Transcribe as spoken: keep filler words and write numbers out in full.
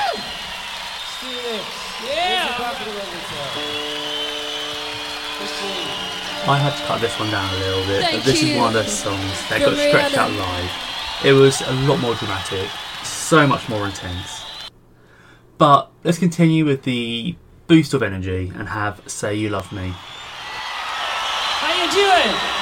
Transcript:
I had to cut this one down a little bit, Thank but this you. is one of those songs that From got stretched out Rihanna. live. It was a lot more dramatic, so much more intense. But let's continue with the boost of energy and have Say You Love Me. How you doing?